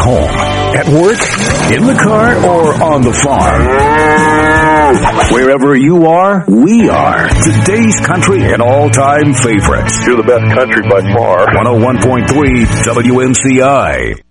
home, at work, in the car, or on the farm. Wherever you are, we are. Today's country and all-time favorites. You're the best country by far. 101.3 WMCI.